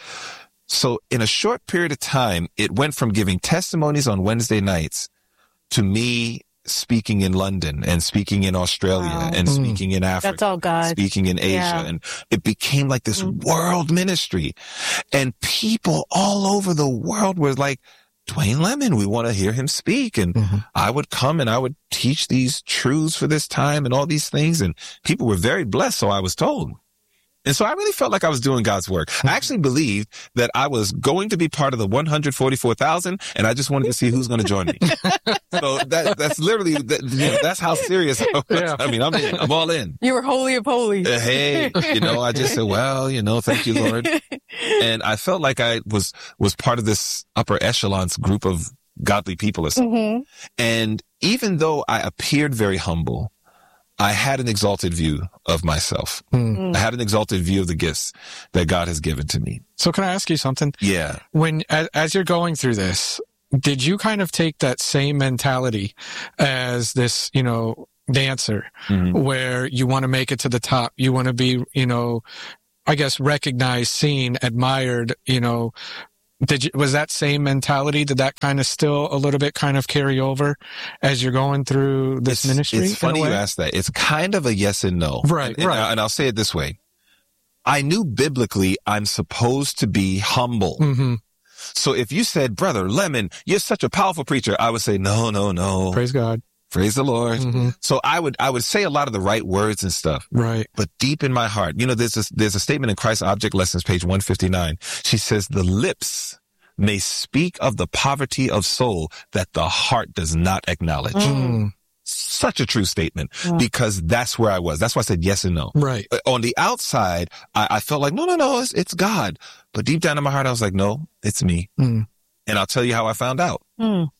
So in a short period of time, it went from giving testimonies on Wednesday nights to me speaking in London and speaking in Australia Wow. and Mm. speaking in Africa. That's all God. Speaking in Asia. Yeah. And it became like this Mm. world ministry. And people all over the world were like, Dwayne Lemon, we want to hear him speak. And Mm-hmm. I would come and I would teach these truths for this time and all these things. And people were very blessed, so I was told. And so I really felt like I was doing God's work. I actually believed that I was going to be part of the one hundred forty-four thousand, and I just wanted to see who's going to join me. So that, that's literally, that, you know, that's how serious I was. Yeah. I mean, I'm in, I'm all in. You were holy of holies. Uh, Hey, you know, I just said, well, you know, thank you, Lord. And I felt like I was, was part of this upper echelons group of godly people or something. Mm-hmm. And even though I appeared very humble, I had an exalted view of myself. Mm. I had an exalted view of the gifts that God has given to me. So can I ask you something? Yeah. When, as, as you're going through this, did you kind of take that same mentality as this, you know, dancer Mhm. where you want to make it to the top? You want to be, you know, I guess recognized, seen, admired, you know, did you, was that same mentality? Did that kind of still a little bit kind of carry over as you're going through this It's, ministry? it's in a funny you way? ask that. It's kind of a yes and no. Right, and, and, right. and I'll say it this way. I knew biblically I'm supposed to be humble. Mm-hmm. So if you said, Brother Lemon, you're such a powerful preacher, I would say, no, no, no. Praise God. Praise the Lord. Mm-hmm. So I would, I would say a lot of the right words and stuff, Right. but deep in my heart, you know, there's a, there's a statement in Christ Object Lessons, page one fifty-nine. She says, the lips may speak of the poverty of soul that the heart does not acknowledge. Mm. Such a true statement, Yeah. because that's where I was. That's why I said yes and no. Right. Uh, On the outside, I, I felt like, no, no, no, it's, it's God. But deep down in my heart, I was like, no, it's me. Mm. And I'll tell you how I found out. Mm.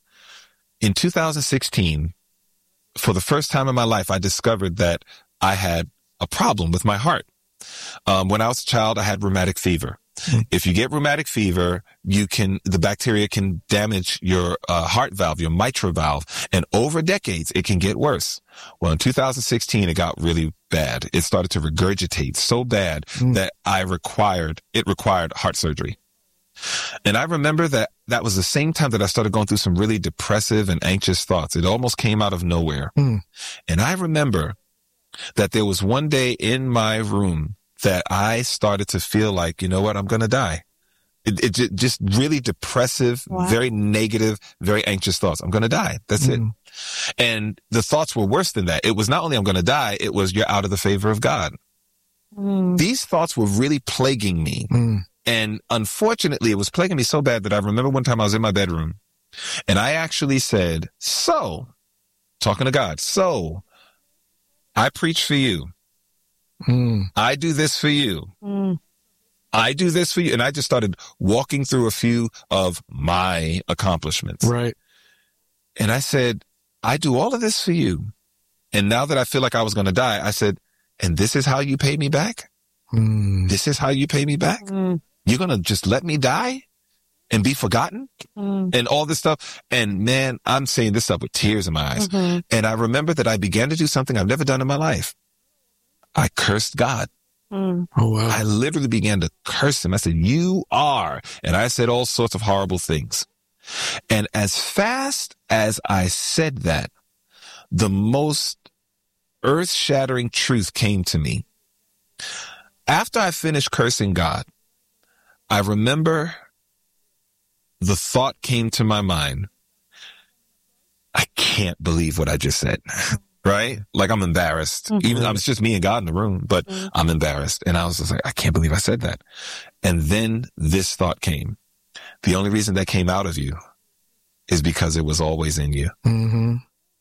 In two thousand sixteen, for the first time in my life, I discovered that I had a problem with my heart. Um, when I was a child, I had rheumatic fever. Mm. If you get rheumatic fever, you can, the bacteria can damage your uh, heart valve, your mitral valve. And over decades, it can get worse. Well, in two thousand sixteen, it got really bad. It started to regurgitate so bad Mm. that I required, it required heart surgery. And I remember that that was the same time that I started going through some really depressive and anxious thoughts. It almost came out of nowhere. Mm. And I remember that there was one day in my room that I started to feel like, you know what, I'm going to die. It, it j- just really depressive, Wow. very negative, very anxious thoughts. I'm going to die. That's Mm. it. And the thoughts were worse than that. It was not only I'm going to die, it was you're out of the favor of God. Mm. These thoughts were really plaguing me. Mm. And unfortunately, it was plaguing me so bad that I remember one time I was in my bedroom and I actually said, so, talking to God, so I preach for you. Mm. I do this for you. Mm. I do this for you. And I just started walking through a few of my accomplishments. Right. And I said, I do all of this for you. And now that I feel like I was going to die, I said, and this is how you pay me back? Mm. This is how you pay me back? Mm. You're going to just let me die and be forgotten Mm. and all this stuff. And man, I'm saying this up with tears in my eyes. Mhm. And I remember that I began to do something I've never done in my life. I cursed God. Mm. Oh, wow. I literally began to curse him. I said, you are. And I said all sorts of horrible things. And as fast as I said that, the most earth-shattering truth came to me. After I finished cursing God, I remember the thought came to my mind, I can't believe what I just said, right? Like I'm embarrassed. Mm-hmm. Even though it's just me and God in the room, but Mm-hmm. I'm embarrassed. And I was just like, I can't believe I said that. And then this thought came. The only reason that came out of you is because it was always in you. Mm-hmm.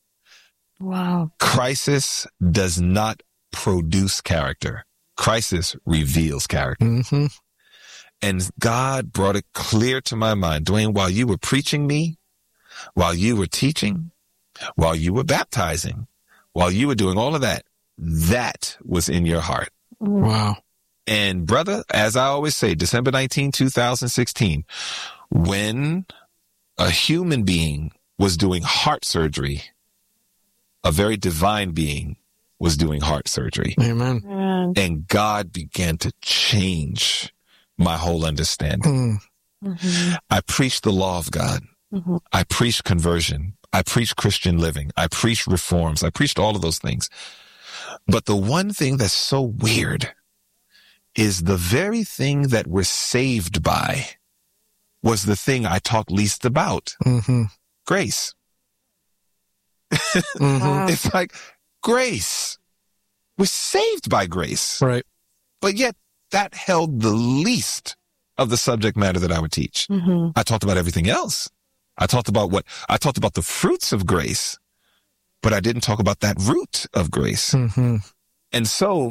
Wow. Crisis does not produce character. Crisis reveals character. Mm-hmm. And God brought it clear to my mind, Dwayne, while you were preaching me, while you were teaching, while you were baptizing, while you were doing all of that, that was in your heart. Wow. And brother, as I always say, December nineteenth, two thousand sixteen, when a human being was doing heart surgery, a very divine being was doing heart surgery. Amen. Mm. And God began to change my whole understanding. Mm. Mhm. I preached the law of God. Mhm. I preached conversion. I preached Christian living. I preached reforms. I preached all of those things. But the one thing that's so weird is the very thing that we're saved by was the thing I talked least about. Mm-hmm. Grace. Mm-hmm. Wow. It's like grace. We're saved by grace. Right. But yet that held the least of the subject matter that I would teach. Mhm. I talked about everything else. I talked about what I talked about the fruits of grace, but I didn't talk about that root of grace. Mm-hmm. And so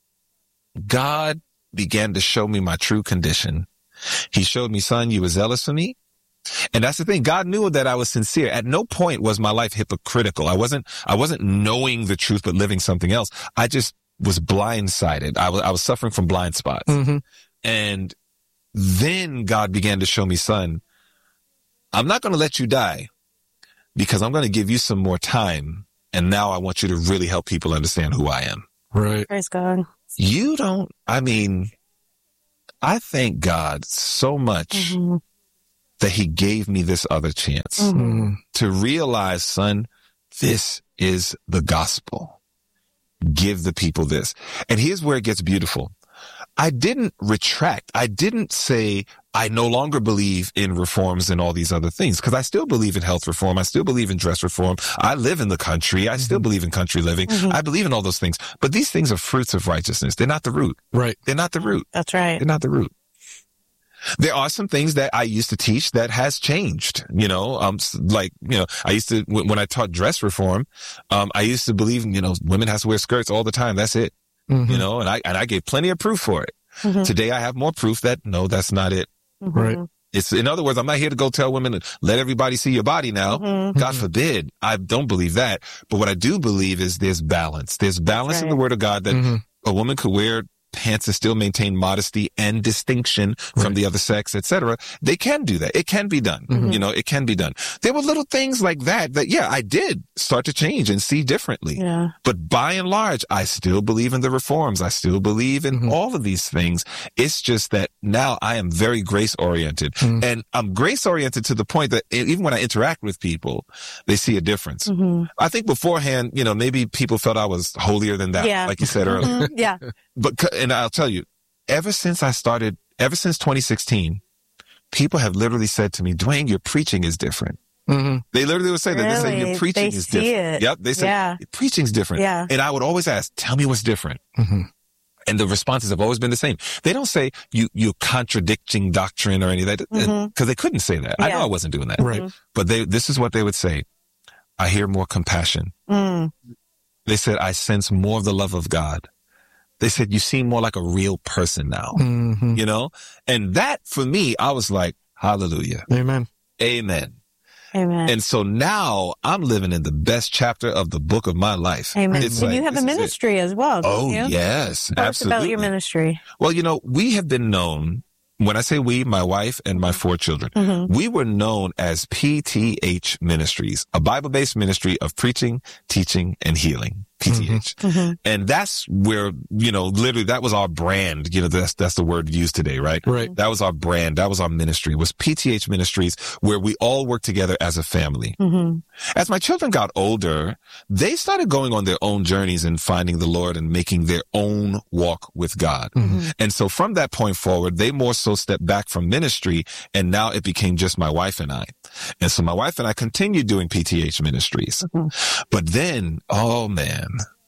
God began to show me my true condition. He showed me, son, you were zealous for me. And that's the thing. God knew that I was sincere. At no point was my life hypocritical. I wasn't, I wasn't knowing the truth, but living something else. I just was blindsided. I was, I was suffering from blind spots. Mm-hmm. And then God began to show me, son, I'm not going to let you die because I'm going to give you some more time. And now I want you to really help people understand who I am. Right. Praise God. You don't, I mean, I thank God so much Mhm. that he gave me this other chance Mhm. Mm-hmm. to realize, son, this is the gospel. Give the people this. And here's where it gets beautiful. I didn't retract. I didn't say I no longer believe in reforms and all these other things because I still believe in health reform. I still believe in dress reform. I live in the country. I still believe in country living. Mhm. I believe in all those things. But these things are fruits of righteousness. They're not the root. Right. They're not the root. That's right. They're not the root. There are some things that I used to teach that has changed, you know, um, s- like, you know, I used to, when, when I taught dress reform, um, I used to believe, you know, women have to wear skirts all the time. That's it, Mm-hmm. you know, and I, and I gave plenty of proof for it. Mhm. Today I have more proof that no, that's not it. Mhm. Right. It's, in other words, I'm not here to go tell women to let everybody see your body now. Mhm. God forbid. I don't believe that. But what I do believe is there's balance. There's balance in the right. word of God that Mm-hmm. a woman could wear pants and still maintain modesty and distinction from Right. the other sex, et cetera. They can do that. It can be done. Mhm. You know, it can be done. There were little things like that that, yeah, I did start to change and see differently. Yeah. But by and large, I still believe in the reforms. I still believe in Mhm. all of these things. It's just that now I am very grace oriented. Mhm. And I'm grace oriented to the point that even when I interact with people, they see a difference. Mhm. I think beforehand, you know, maybe people felt I was holier than that, Yeah. like you said earlier. Mhm. Yeah. But, c- and I'll tell you, ever since I started, ever since twenty sixteen, people have literally said to me, Dwayne, your preaching is different. Mhm. They literally would say that. They say Really? your preaching They is see different. it. Yep. They say Yeah. your preaching's different. Yeah. And I would always ask, tell me what's different. Mhm. And the responses have always been the same. They don't say you, you're contradicting doctrine or any of that, because Mhm. they couldn't say that. I know Yeah. I wasn't doing that. Right. But they, this is what they would say. I hear more compassion. Mm. They said, I sense more of the love of God. They said, you seem more like a real person now, Mhm. you know? And that for me, I was like, hallelujah, Amen. amen. Amen. And so now I'm living in the best chapter of the book of my life. Amen. It's And like, you have a this is it. ministry as well, don't Oh, you? yes, Tell us absolutely. about your ministry. Well, you know, we have been known, when I say we, my wife and my four children, Mhm. we were known as P T H Ministries, a Bible-based ministry of preaching, teaching, and healing. P T H. Mhm. And that's where, you know, literally that was our brand. You know, that's, that's the word used today, right? Right. That was our brand. That was our ministry, was P T H Ministries, where we all work together as a family. Mhm. As my children got older, they started going on their own journeys and finding the Lord and making their own walk with God. Mhm. And so from that point forward, they more so stepped back from ministry, and now it became just my wife and I. And so my wife and I continued doing P T H Ministries. Mhm. But then, oh man,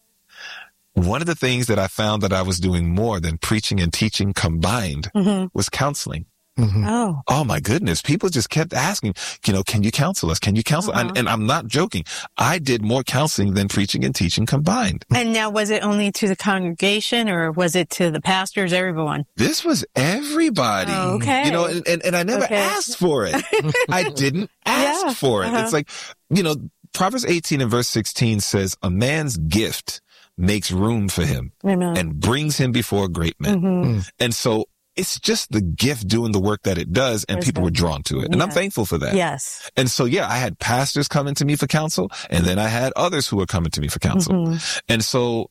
one of the things that I found that I was doing more than preaching and teaching combined Mhm. was counseling. Mhm. Oh. Oh my goodness. People just kept asking, you know, can you counsel us? Can you counsel? Uh-huh. And, and I'm not joking. I did more counseling than preaching and teaching combined. And now, was it only to the congregation, or was it to the pastors, everyone? This was everybody. Oh, okay. You know, and, and, and I never Okay. asked for it. I didn't ask Yeah. for it. Uh-huh. It's like, you know, Proverbs eighteen and verse sixteen says, a man's gift makes room for him Amen. and brings him before great men. Mhm. And so it's just the gift doing the work that it does, and Yes, people sir. were drawn to it. And I'm Yeah. thankful for that. Yes. And so, yeah, I had pastors coming to me for counsel, and then I had others who were coming to me for counsel. Mhm. And so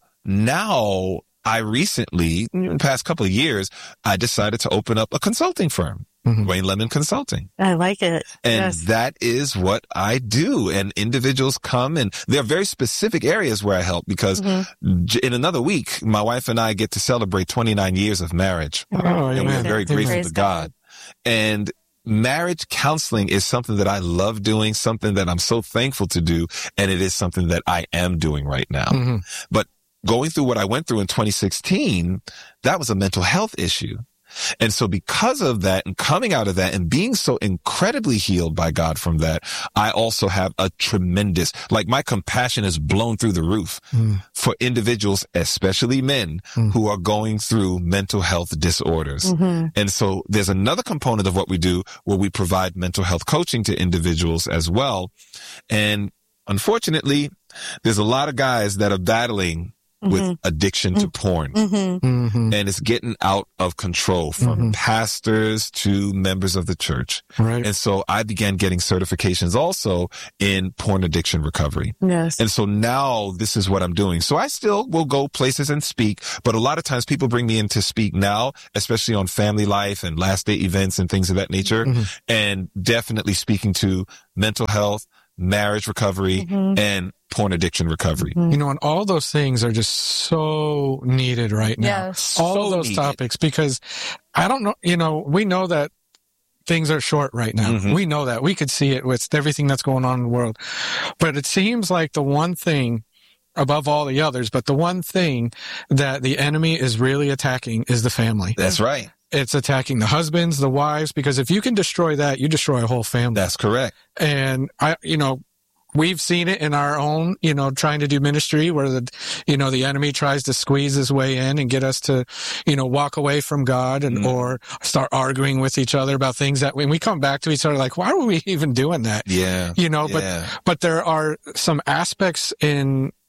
now I recently, in the past couple of years, I decided to open up a consulting firm, Mhm. Dwayne Lemon Consulting. I like it. And Yes. that is what I do. And individuals come, and there are very specific areas where I help, because Mhm. j- in another week, my wife and I get to celebrate twenty-nine years of marriage. Oh, And we're amen. very grateful Praise to God. And marriage counseling is something that I love doing, something that I'm so thankful to do. And it is something that I am doing right now. Mhm. But going through what I went through in twenty sixteen, that was a mental health issue. And so because of that, and coming out of that and being so incredibly healed by God from that, I also have a tremendous, like my compassion is blown through the roof Mm. for individuals, especially men, Mm. who are going through mental health disorders. Mhm. And so there's another component of what we do where we provide mental health coaching to individuals as well. And unfortunately, there's a lot of guys that are battling with Mhm. addiction to porn. Mhm. Mhm. And it's getting out of control, from Mhm. pastors to members of the church. Right. And so I began getting certifications also in porn addiction recovery. Yes. And so now this is what I'm doing. So I still will go places and speak, but a lot of times people bring me in to speak now, especially on family life and last day events and things of that nature. Mhm. And definitely speaking to mental health, marriage recovery, Mhm. and porn addiction recovery. Mhm. You know, and all those things are just so needed right now. Yes. All So of those needed. topics, because I don't know, you know, we know that things are short right now. Mhm. We know that. We could see it with everything that's going on in the world. But it seems like the one thing above all the others, but the one thing that the enemy is really attacking is the family. That's right. It's attacking the husbands, the wives, because if you can destroy that, you destroy a whole family. That's correct. And I, you know, we've seen it in our own, you know, trying to do ministry where the, you know, the enemy tries to squeeze his way in and get us to, you know, walk away from God and, Mm. or start arguing with each other about things that when we come back to each other, like, why were we even doing that? Yeah. You know, but, yeah. but there are some aspects in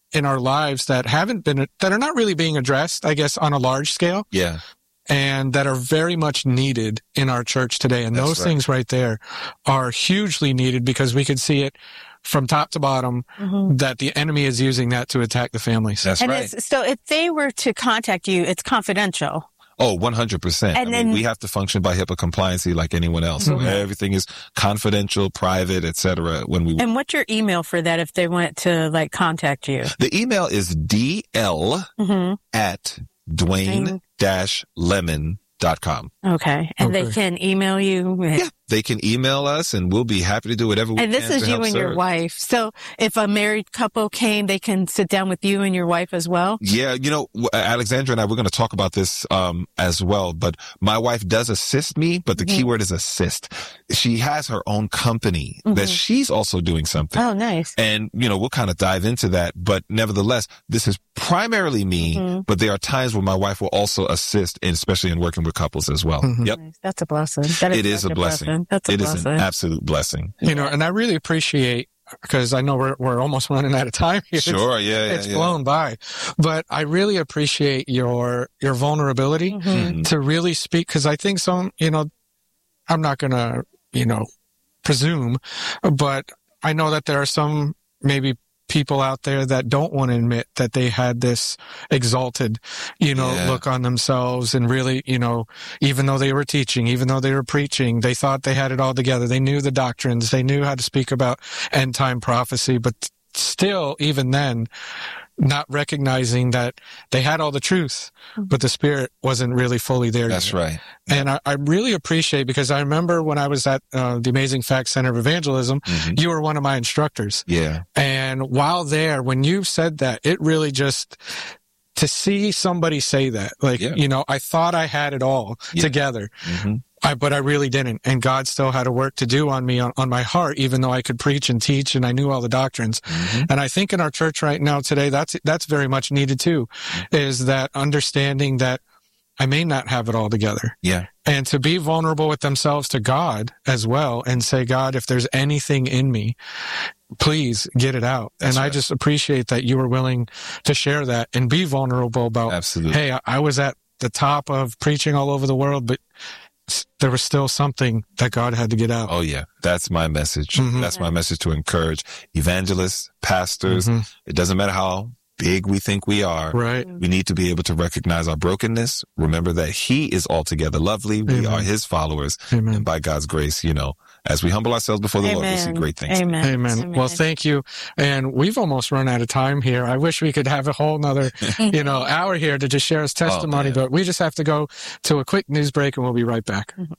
in our lives that haven't been, that are not really being addressed, I guess, on a large scale. Yeah. And that are very much needed in our church today. And That's those right. things right there are hugely needed because we could see it from top to bottom mm-hmm. that the enemy is using that to attack the families. That's and right. It's, so if they were to contact you, it's confidential. Oh, one hundred percent. And I then, mean, we have to function by HIPAA compliancy like anyone else. So mm-hmm. everything is confidential, private, et cetera. When we And what's your email for that if they want to like contact you? The email is D L mm-hmm. at Dwayne dash lemon dot com. Okay. And okay. they can email you? Yeah. They can email us and we'll be happy to do whatever we can. And this is you and serve. your wife. So if a married couple came, they can sit down with you and your wife as well? Yeah. You know, Alexandra and I, we're going to talk about this um as well, but my wife does assist me, but the mm-hmm. key word is assist. She has her own company mm-hmm. that she's also doing something. Oh, nice. And, you know, we'll kind of dive into that, but nevertheless, this is primarily me, mm-hmm. but there are times where my wife will also assist, and especially in working with couples as well. Mm-hmm. Yep. Nice. That's a blessing. That is it is a blessing. blessing. That's a it blessing. is an absolute blessing. You know, and I really appreciate, because I know we're we're almost running out of time here. Sure, it's, yeah, yeah, it's yeah. blown by, but I really appreciate your your vulnerability mm-hmm. Mm-hmm. to really speak. Because I think some, you know, I'm not gonna, you know, presume, but I know that there are some maybe people out there that don't want to admit that they had this exalted, you know, yeah. look on themselves, and really, you know, even though they were teaching, even though they were preaching, they thought they had it all together. They knew the doctrines. They knew how to speak about end time prophecy, but still, even then, not recognizing that they had all the truth, but the Spirit wasn't really fully there. That's yet. right. And I, I really appreciate, because I remember when I was at uh, the Amazing Facts Center of Evangelism, mm-hmm. you were one of my instructors. Yeah. And while there, when you said that, it really just, to see somebody say that, like, yeah. you know, I thought I had it all yeah. together. Mm-hmm. I, but I really didn't. And God still had a work to do on me, on, on my heart, even though I could preach and teach and I knew all the doctrines. Mm-hmm. And I think in our church right now today, that's, that's very much needed too, mm-hmm. is that understanding that I may not have it all together. Yeah. And to be vulnerable with themselves to God as well and say, God, if there's anything in me, please get it out. That's and right. I just appreciate that you were willing to share that and be vulnerable about, Absolutely. Hey, I, I was at the top of preaching all over the world, but there was still something that God had to get out. Oh, yeah. That's my message. Mm-hmm. That's my message to encourage evangelists, pastors. Mm-hmm. It doesn't matter how big we think we are. Right. We need to be able to recognize our brokenness. Remember that He is altogether lovely. We Amen. Are His followers. Amen. And by God's grace, you know, as we humble ourselves before the Amen. Lord, we'll see great things. Amen. Amen. Amen. Well, thank you. And we've almost run out of time here. I wish we could have a whole nother, you know, hour here to just share His testimony, oh, but we just have to go to a quick news break and we'll be right back. Mm-hmm.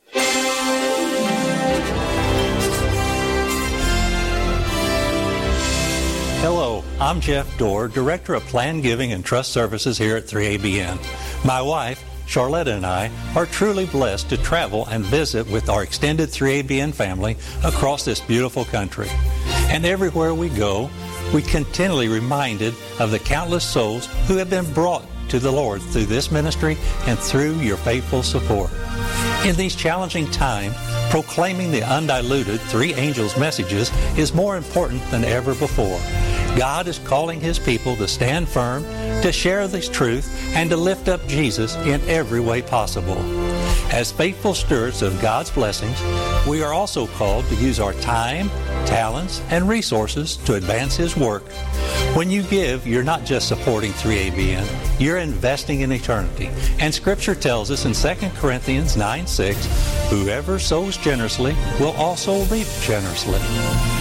Hello, I'm Jeff Dorr, Director of Plan Giving and Trust Services here at three A B N. My wife, Charletta, and I are truly blessed to travel and visit with our extended three A B N family across this beautiful country. And everywhere we go, we continually reminded of the countless souls who have been brought to the Lord through this ministry and through your faithful support. In these challenging times, proclaiming the undiluted three angels' messages is more important than ever before. God is calling His people to stand firm, to share this truth, and to lift up Jesus in every way possible. As faithful stewards of God's blessings, we are also called to use our time, talents, and resources to advance His work. When you give, you're not just supporting three A B N, you're investing in eternity. And Scripture tells us in Second Corinthians nine six, whoever sows generously will also reap generously.